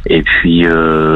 Et puis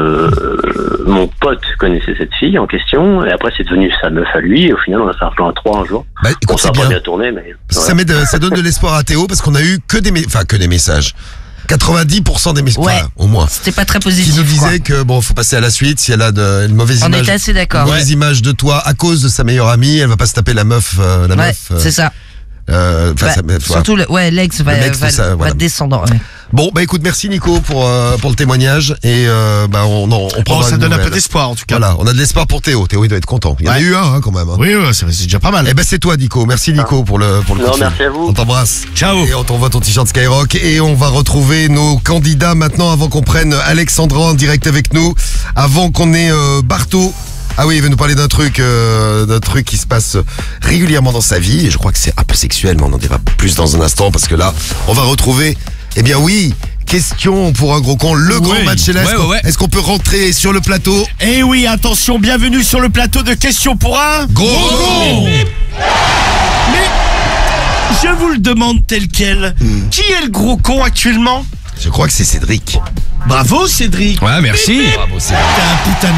mon pote connaissait cette fille en question, et après c'est devenu sa meuf à lui, et au final on a fait un plan à 3 un jour. Bah, écoute, ça a c'est pas bien. bien tourné, mais... Ça donne de l'espoir à Théo parce qu'on a eu que des messages. 90% des messages, Ouais. enfin, au moins. C'était pas très positif. Qui nous quoi. disaient que bon, faut passer à la suite. Si elle a une mauvaise On image, était assez une d'accord. mauvaise image de toi à cause de sa meilleure amie, elle va pas se taper la meuf. Ouais, c'est ça. Enfin, Surtout, l'ex va voilà. descendre. Ouais. Bon, bah écoute, merci Nico pour le témoignage et on prend. ça donne un peu d'espoir en tout cas. Voilà, on a de l'espoir pour Théo. Théo il doit être content. Il y en a eu un hein, quand même. Hein. Oui, c'est déjà pas mal. Eh ben c'est toi Nico. Merci Nico pour le coup de fil. merci à vous. On t'embrasse. Ciao. Et on t'envoie ton t-shirt Skyrock et on va retrouver nos candidats maintenant avant qu'on prenne Alexandra en direct avec nous, avant qu'on ait Bartho. Ah oui, il veut nous parler d'un truc qui se passe régulièrement dans sa vie et je crois que c'est un peu sexuel, mais on en dira plus dans un instant parce que là, on va retrouver, eh bien oui, question pour un gros con, le grand match céleste. Est-ce qu'on peut rentrer sur le plateau? Eh oui, attention, bienvenue sur le plateau de questions pour un gros con. Mais je vous le demande tel quel. Qui est le gros con actuellement? Je crois que c'est Cédric. Bravo Cédric. Ouais, merci. Bravo Cédric. T'es un putain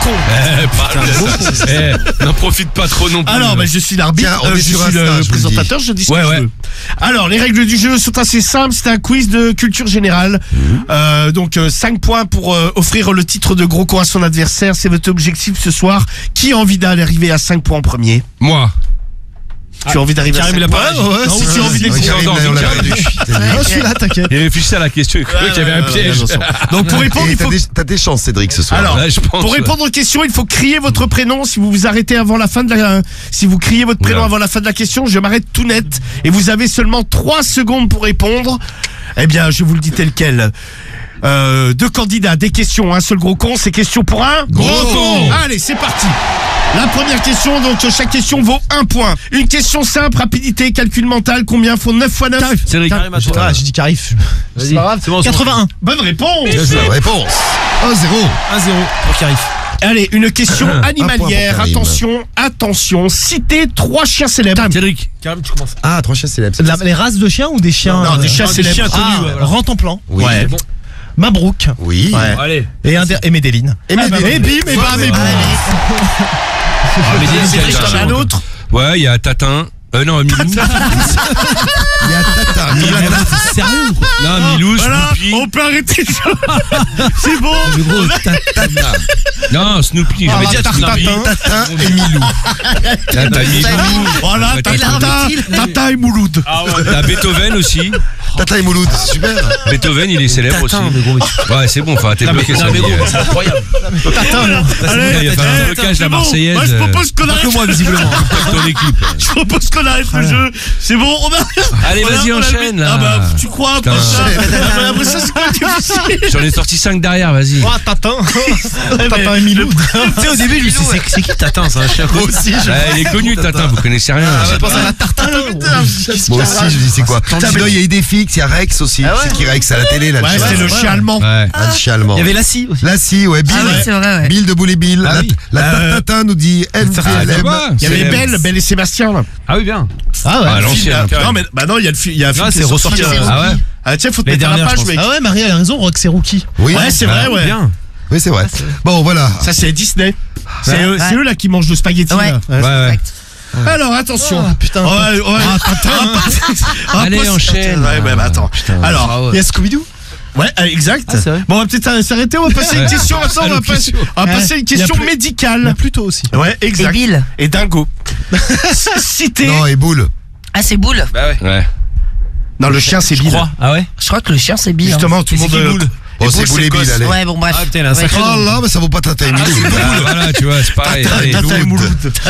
de gros con. N'en profite pas trop non plus. Alors, je suis l'arbitre, Tiens, on est je sur suis Insta, le je vous le présentateur, je dis ce que je veux. Alors, les règles du jeu sont assez simples, c'est un quiz de culture générale. Donc 5 points pour offrir le titre de gros con à son adversaire, c'est votre objectif ce soir. Qui a envie d'arriver à 5 points en premier? Moi. Tu as envie d'arriver à 5 points? Ouais, Si tu as envie Karim, là, on l'a perdu. Je suis là, t'inquiète. Il réfléchissait à la question, il croyait qu'il y avait un piège. Donc pour répondre, il faut... T'as des chances Cédric ce soir. Alors, Ouais, je pense, pour répondre aux questions, il faut crier votre prénom. Si vous vous arrêtez avant la fin de la, si vous criez votre prénom avant la fin de la question, je m'arrête tout net. Et vous avez seulement 3 secondes pour répondre. Eh bien, je vous le dis tel quel. 2 candidats, des questions, un seul gros con, c'est question pour un gros con. Allez, c'est parti. La première question, donc chaque question vaut 1 point. Une question simple, rapidité, calcul mental, combien font 9 x 9? Cédric. J'ai dit Carif. C'est pas grave, c'est bon. 81. Bonne réponse. C'est la réponse. 1-0. 1-0 pour Carif. Allez, une question animalière. pour Karim. Attention, citez 3 chiens célèbres. Cédric. Karim, tu commences. Ah, 3 chiens célèbres. Les races de chiens ou des chiens? Non, des chiens célèbres. Des chiens connus. Rentemplan. Oui. Ouais. Mabrouk. Oui. Ouais. Allez. Et Medellin. Et bim, et bam, et boum. Cédric, t'en as un autre? Ouais, il y a Tatin. Non, Milou. Il y a Tata. C'est sérieux ou quoi? Non, Milou, Voilà, Snoopy. on peut arrêter le jeu. C'est bon. Tata. Non, Snoopy. J'avais dit à Snoopy. Tata et Milou. T'as Milou. Voilà, Tata et Mouloud. T'as Beethoven aussi. Tata et Mouloud, c'est super. Beethoven, il est célèbre aussi. Ouais, c'est bon, enfin, t'es bloqué ça. C'est incroyable. Allez, Il a fait un blocage, la Marseillaise. Moi, je propose qu'on arrête. moi, visiblement. Ton équipe. Je propose qu'on arrête le jeu. C'est bon, on arrête. Allez, vas-y, enchaîne, là. Ah bah, tu crois après ça? Putain. Après ça, c'est pas difficile. J'en ai sorti 5 derrière, vas-y. Oh, Tatin. Tatin et Milou. Tu sais, au début, je me suis dit, c'est qui Tatin? C'est un chien. Moi aussi, Il est connu, Tatin, vous connaissez rien. Je pense à la tartare. Moi aussi, je dis c'est quoi? Sinon, il y a Idéfix, il y a Rex aussi. C'est qui Rex à la télé là? Ouais, c'est le chien allemand. Ouais. Un chien allemand. Il y avait Lassie aussi. Lassie, ouais, Bill. Ah oui, c'est vrai, ouais. Bill de Boule et Bill. Ah oui. La Tata nous dit FVLM. Il y avait Belle et Sébastien là. Ah oui, bien. Ah ouais. Ah, l'ancienne. Non, mais bah non, il y a le film. Il y a un film qui est ressorti. sorti. Ah ouais. Ah tiens, faut te Les mettre à la dernières, page, je pense. mec. Ah ouais, Marie, elle a raison, Rock, c'est Rookie. Oui, Ouais, c'est vrai, ouais. Bien. oui, c'est vrai. Bon, voilà. Ça, c'est Disney. C'est eux là qui mangent le spaghetti. Ouais. Là. Ouais. Exact. Alors, attention. Ah, putain. Allez, enchaîne. Ouais, bah attends. Alors, Il y a Scooby-Doo. ouais, exact. c'est vrai. Bon, on va peut-être s'arrêter. On va passer une question. Maintenant, on va passer une question Il y a médicale. Pluto aussi. Ouais, Et exact. Bill. Et Dingo. Cité. Non, et Boule. Ah, c'est Boule. Bah ouais. Non, le chien, c'est Bill. Ah ouais? Je crois que le chien, c'est Bill. Justement, tout le monde. Oh, c'est Boule et Bill, allez. Ouais, bon, bref. Ah putain, il a un Ouais. sacré Oh là, mais ça vaut pas Tata et Milou. Voilà, tu vois, c'est pareil. Allez. Tata et Mouloud.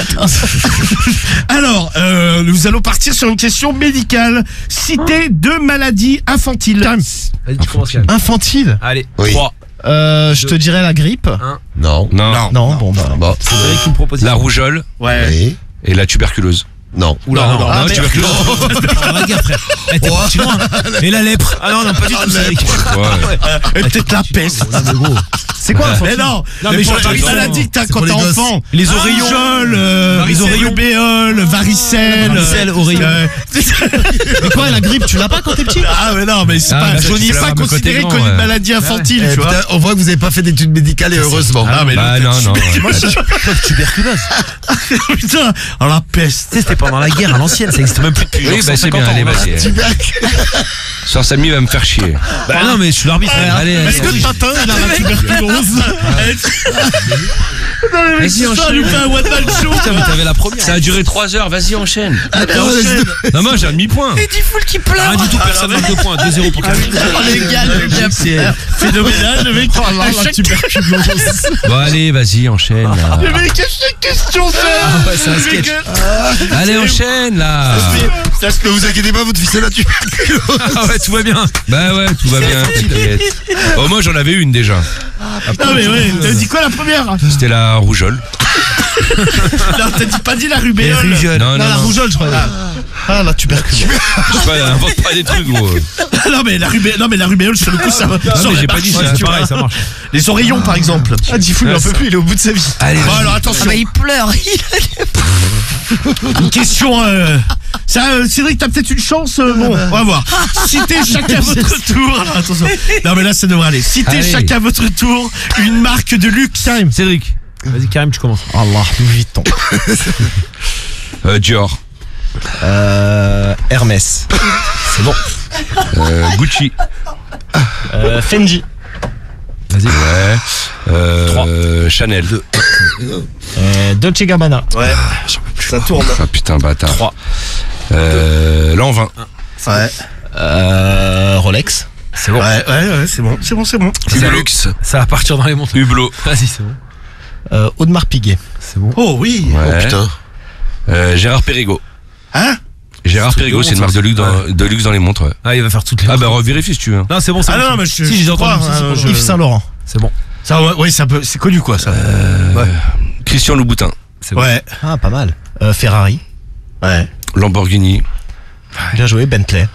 Alors, nous allons partir sur une question médicale. Citez 2 maladies infantiles. Vas-y, tu commences, Yann. Infantile. Allez, Oui. 3. Je te dirais la grippe. Non. Non. Non, bon bah. Bon. La rougeole Ouais. Oui. et la tuberculose. Non. Oula, non, ah, tuberculose. Regarde, frère. T'es parti loin. Et la lèpre. Ah non, pas du tout, Cédric. Ouais. Et peut-être la peste. C'est quoi infantile? Mais non, Non, mais mais pour je- les maladies que t'as c'est quand pour t'es les gosses. enfant. Les oreillons. Les oreillons. rubéole, varicelle. Varicelle, oreillons. Mais quoi, la grippe, tu l'as pas quand t'es petit? Ah mais non, mais c'est Ah, pas, bah, ça, c'est c'est pas la côté considéré grand, comme une ouais. maladie infantile, Eh, tu vois. putain, on voit que vous n'avez pas fait d'études médicales et heureusement. Ah, mais Bah l'autre, non, non. Moi, je Tuberculose. putain, oh la peste. Tu sais, c'était pendant la guerre à l'ancienne, ça existe même plus depuis. Oui, genre bah c'est 150 bien, ans. allez, vas-y. Soeur Samy va me faire chier. Bah non, mais je suis l'arbitre. Allez, Est-ce que Tintin il a la tuberculose? Non mais mec, Vas-y, ça enchaîne. lui fait un one man show. Putain, mais t'avais la première. Ça a duré 3 heures, vas-y, enchaîne. Enchaîne. Non, moi j'ai un demi-point. Et dit full qui pleure. Rien du tout, personne marque 2 points. 2-0 pour Camille. Oh, les gars, le gars. C'est phénoménal, le mec. À chaque tuberculose. Bon, allez, vas-y, enchaîne. Là. Le mec, à chaque question, ça. Ah ouais, c'est un sketch. Allez, enchaîne là. Ne vous inquiétez pas, votre fils est là, tuberculose. Ah ouais, tout va bien. Bah ouais, tout va bien, t'inquiète. Oh, moi j'en avais une déjà. Non mais ouais, t'as dit quoi la première? C'était la rougeole. Non, t'as pas dit la rubéole. Non, non, la non. rougeole, je crois. Ah, la tuberculose. Je sais pas, invente pas des trucs, gros. Non mais la rubéole, sur le coup, ça va. Non, mais j'ai pas dit ça. C'est pareil, ça marche. Les oreillons, par exemple. Ah, Diffoul, il en peut plus, il est au bout de sa vie. Allez, Bon, alors Ah attention. bah il pleure. Une question. Ça, Cédric, t'as peut-être une chance. Bon, on va voir. Citez chacun votre tour. Alors, attention. Non, mais là, ça devrait aller. Citez Allez. chacun votre tour une marque de luxe. Karim. Cédric. Vas-y, Karim, tu commences. Allah, Louis Vuitton. Dior. Hermès. C'est bon. Gucci. Fendi. Vas-y. Ouais. Chanel. Dolce Gabbana. Ouais. Ça tourne. Ah putain, bâtard. 3. Lanvin. Ouais. Rolex. C'est bon. Ouais, c'est bon. C'est bon. Du luxe. Ça va partir dans les montres. Hublot. Vas-y, c'est bon. Audemars Piguet. C'est bon. Oh oui. Ouais. Oh putain. Gérard Perregaux. Hein? Gérard Perregaux, c'est une marque de luxe dans les montres. Ouais. Ah, il va faire toutes les Ah bah revérifie si tu veux. Non, c'est bon, c'est Ah bon. non, mais je. Si, j'ai entendu. crois, hein, Yves Saint-Laurent. C'est bon. Ça, ouais, c'est connu quoi, ça. Christian Louboutin. C'est bon. Ouais. Ah, pas mal. Ferrari. Ouais. Lamborghini. Bien joué. Bentley.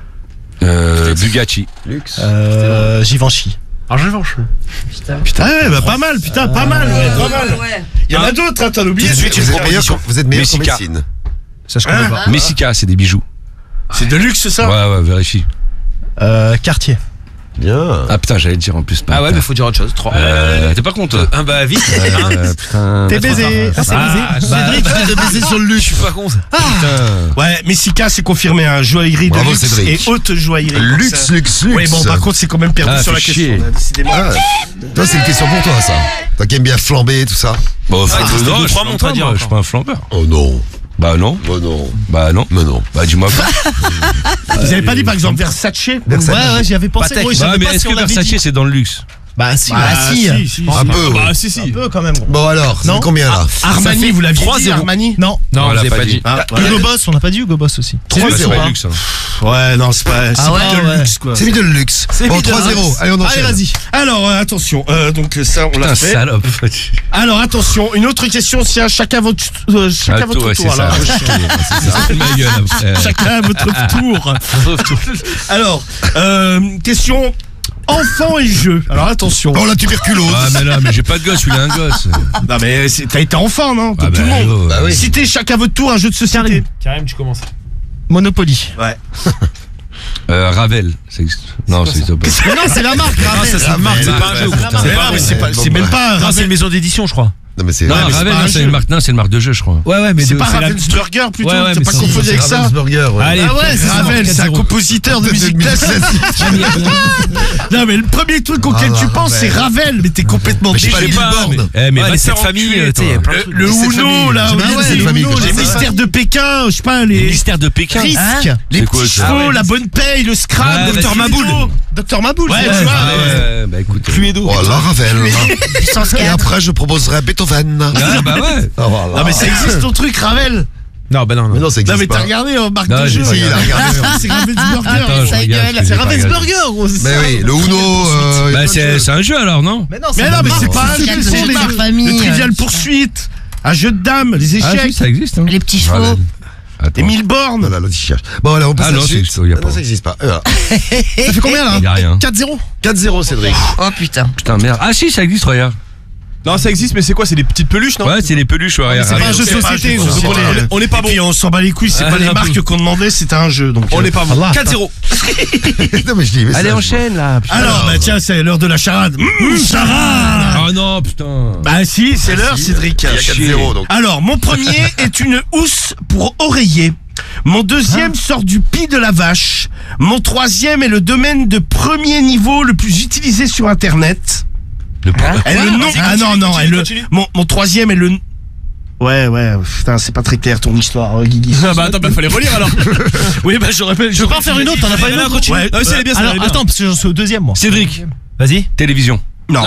Bugatti. Givenchy. Ah ouais, bah pas mal, putain, pas mal, ouais, pas mal. Il y en a d'autres, hein, t'as oublié. Vous êtes meilleur qu'en Messica. médecine. Ça, je connais pas. Messica, c'est des bijoux. C'est de luxe, ça. Ouais, vérifie. Cartier. Bien. Ah putain, j'allais te dire en plus. Ah ouais, mais faut dire autre chose. 3. T'es pas con toi? Ah bah vite. Putain. T'es baisé. Ah, c'est baisé. Cédric, tu t'es baisé sur le Je luxe. suis pas con ça. Putain. Ouais, Messica, c'est confirmé, hein, joaillerie de Bravo, luxe Cédric. et haute joaillerie. Luxe, luxe, luxe. Oui, bon, par contre, c'est quand même perdu Ah, sur la fait question. chier. Là, décidément. Ah, toi, c'est une question pour toi, ça. Toi qui aimes bien flamber, tout ça. Bon, Ah, il te reste non, deux, je trois flambe montres à pas, dire moi, encore. je suis pas un flambeur. Oh non. Bah non. Oh non. Bah non. Mais non. Bah dis-moi pas. Vous avez pas dit, par exemple, Versace? Ouais, j'y avais pensé. Patek. Moi, je Bah savais mais pas est-ce si que on l'avait Versace dit. c'est dans le luxe? Bah si, Bah, si. si. Un peu, oui. Bah si, si. Un peu quand même. Bon alors, c'est Non. combien là? Armani, vous l'aviez dit, 3-0. Armani? Non. Non, on vous l'a avez pas dit. Ah, Hugo Boss, on n'a pas dit Hugo Boss aussi. C'est luxe, pas hein. le luxe. Ouais, non, c'est pas, Ah ouais, pas de ouais. luxe, quoi. C'est mis de luxe. C'est Bon, mis de 3-0. luxe. Allez, on enchaîne. Allez, vas-y. Alors, attention, donc ça, on l'a Putain, fait. salope. Alors, attention, une autre question, c'est à chacun votre Ah, tour. ouais, c'est ça. Alors, C'est ma gueule après. chacun votre tour. Alors, question enfant et jeu. Alors, attention. Oh, la tuberculose. Ah mais là, mais j'ai pas de gosse, il a un gosse. Non, mais t'as été enfant, non? Comme Ah, tout le monde. oh, Bah oui. Citez chacun votre tour un jeu de société. Karim, tu commences. Monopoly. Ouais. Ravel, ça existe. Non, ça existe pas. Mais non, c'est la marque. Non, ça c'est une marque, c'est pas un jeu. Mais non, mais c'est même pas Non, c'est Ravel. une maison d'édition, je crois. Non, mais c'est. Non, mais c'est Ravel, pas un non, c'est jeu. une marque, non, c'est une marque de jeu, je crois. Ouais, mais C'est pas Ravensburger plutôt. Ouais, ouais, T'as mais pas c'est- confondu avec ça. Ravensburger, ouais. Allez. Ah ouais, c'est Ravel, c'est un compositeur de musique classique. Non, mais le premier truc auquel Ah, tu penses, c'est Ravel. Mais t'es complètement Mais je sais pas, débile. les billboards. Mais Ouais, les 27 sœurs familles, enculées, tu sais, il y a plein de trucs. Le C'est cette Uno, famille. là, J'ai au pas lieu ouais, des cette famille Uno, que les je sais. mystères de Pékin, je sais pas, Les les mystères de Pékin. risques, Hein les C'est quoi, petits ça? chevaux, Ah ouais, la bonne paye, le Scrabble, Ouais, Docteur vas-y, Maboul. Docteur Maboul. Ouais, tu vois. Ouais, bah écoute. Oh, la Ravel. Puissance Et 4. après, je proposerai Beethoven. Ah bah ouais. Ah, voilà. Non, mais ça existe ton truc, Ravel. Non, bah non, Mais non. non, ça Non, mais existe t'as pas. regardé, marque Non, de j'ai jeu. pas Si, il a regardé. C'est Ravensburger. Attends, je sa regarde, gueule. j'ai C'est pas regardé. Ravensburger, gros. c'est Mais ça. oui, le Uno. Bah c'est un jeu alors, non? Mais non, Mais non, mais c'est pas un Il y a jeu, le c'est jeu les de la famille. le Trivial Poursuite, un jeu de dames, les Ah échecs. si, ça existe. Hein. Les petits chevaux. Ravel. Attends. Émile Borne. Voilà, l'autre, il cherche. Bon, alors, on passe Ah à la non, suite. c'est- y a pas. Non, ça n'existe pas. Voilà. Ça fait combien là Y a rien. 4-0. 4-0, Cédric. Oh putain. Putain, merde. Ah si, ça existe, regarde. Non, ça existe, mais c'est quoi? C'est des petites peluches, non? Ouais, c'est les peluches, ouais, regarde. c'est pas un jeu de C'est pas société. un jeu de donc société. On est pas Et bon. puis on s'en bat les couilles, c'est Ah, pas les un marques peu. qu'on demandait, c'était un jeu. Donc, On est pas bon. Allah. 4-0. Non, mais je dis, mais Allez, ça, enchaîne, là. putain. Alors, bah tiens, c'est l'heure de la charade. Charade. Ah non, putain. Bah si, c'est l'heure, Cédric. il y a 4-0, donc. Alors, mon premier est une housse pour oreiller. Mon deuxième sort du pis de la vache. Mon troisième est le domaine de premier niveau le plus utilisé sur Internet. Le Et le nom. Vas-y, Ah non, non, continue, et le. continue. Mon troisième est le. Ouais, putain, c'est pas très clair ton histoire, Guigui. Ah bah attends, bah fallait relire alors. Oui, bah je rappelle. Je peux pas en faire une autre, t'en as pas une autre? Continue. Ouais, Ah oui, c'est bien, ça Alors, allait bien. attends, parce que j'en suis au deuxième, moi. Cédric, Vas-y. télévision. Non.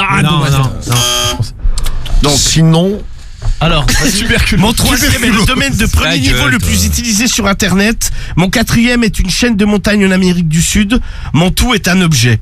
Donc, sinon, Alors, Mon troisième est le domaine de premier Ta niveau gueule, le plus toi. utilisé sur Internet. Mon quatrième est une chaîne de montagne en Amérique du Sud. Mon tout est un objet.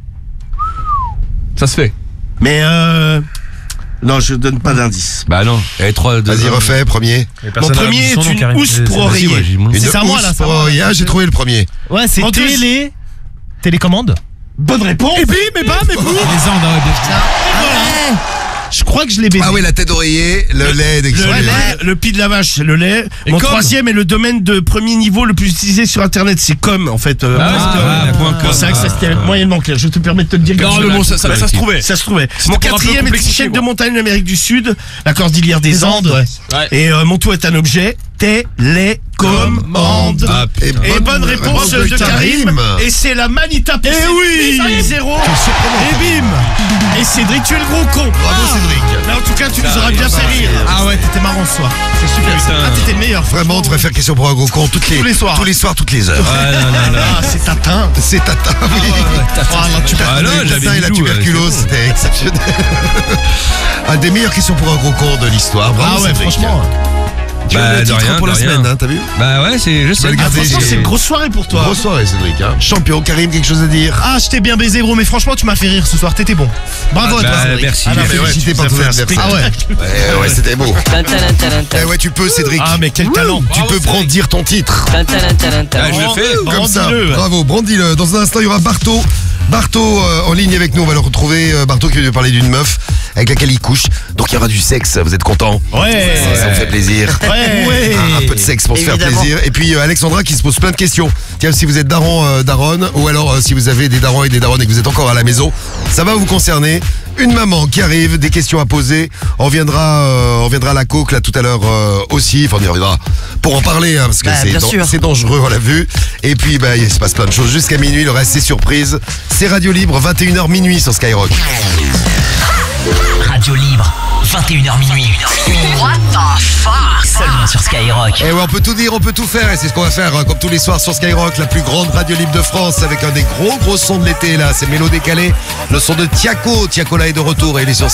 Ça se fait. Mais non, je donne pas d'indice. Bah non. Et 3, 2, vas-y, refais, premier. Mon premier est une housse pour oreiller. Une C'est à moi, là, housse c'est à pour moi. oreiller. Ah, j'ai trouvé le premier. ouais, c'est Mon télécommande. Bonne réponse. Et puis, mais pas, mais vous. Les Andes, Ouais. Je crois que je l'ai baisé. Ah oui, la tête d'oreiller, le lait, Le pis de la vache, c'est le lait. Mon comme troisième est le domaine de premier niveau le plus utilisé sur Internet. C'est comme, en fait. C'est vrai que ça c'était moyennement clair. Je te permets de te le dire. Non, comme mais ça. bon, ça se trouvait. Ça se trouvait. C'était Mon pour un peu quatrième est une complexifier, chaîne de quoi. montagne en Amérique du Sud, la cordillère des Andes. Ouais. Et mon tout est un objet. Télécommande. Ah, Et bonne réponse de Karim. Et c'est la Manita pour Cédric. 0. Et bim. Et Cédric, tu es le gros con. Bravo, Cédric. Mais en tout cas, tu nous auras bien fait rire. Ah ouais, t'étais marrant ce soir. C'est super. Ah, t'étais le meilleur. Vraiment, on devrait faire question pour un gros con tous les soirs. Tous les soirs, toutes les heures. Ah, c'est Tatin. C'est Tata, oui. Ah non, j'avais Tata et la Milou, tuberculose, c'est bon. c'était exceptionnel. Un des meilleures questions pour un gros con de l'histoire. Bravo, Ah ouais, Cédric. franchement. Tu as Bah, le de titre rien, pour de la rien. semaine, hein, t'as vu? Bah ouais, c'est, je sais. Bah, regardez, Franchement, c'est une grosse soirée pour toi. Grosse soirée, Cédric. Hein. Champion, Karim, quelque chose à dire? Ah, je t'ai bien baisé, gros, mais franchement, tu m'as fait rire ce soir. T'étais bon. Bravo à toi, Bah, Cédric. merci. Ah non, mais ouais, Félicité tu par nous as ton fait un adversaire. Ah ouais. Ouais, c'était beau. Eh ouais, tu peux, Cédric. Ah, mais quel talent. Tu peux brandir ton titre. Ah, je le fais. Comme ça. Brandis-le. Bravo, brandis-le. Dans un instant, il y aura Barto. Barto en ligne avec nous. On va le retrouver. Barto qui veut nous parler d'une meuf avec laquelle il couche. Donc il y aura du sexe. Vous êtes contents? Ouais. Ça me fait plaisir. Ouais. Un peu de sexe pour se faire Évidemment. plaisir. Et puis Alexandra qui se pose plein de questions. Tiens, si vous êtes daron, daronne, ou alors si vous avez des darons et des daronnes et que vous êtes encore à la maison, ça va vous concerner. Une maman qui arrive, des questions à poser. On viendra à la coque là tout à l'heure aussi. Enfin, on y reviendra pour en parler hein, parce que Bah, bien sûr. c'est dangereux, on l'a vu. Et puis bah, il se passe plein de choses jusqu'à minuit. Le reste c'est surprise. C'est Radio Libre, 21h minuit sur Skyrock. Radio Libre, 21h minuit. What the fuck? Seulement sur Skyrock. Et ouais, on peut tout dire, on peut tout faire et c'est ce qu'on va faire hein, comme tous les soirs sur Skyrock, la plus grande radio libre de France avec un des gros sons de l'été là, c'est Mélo décalé, le son de Tiako. Tiako là est de retour et il est sur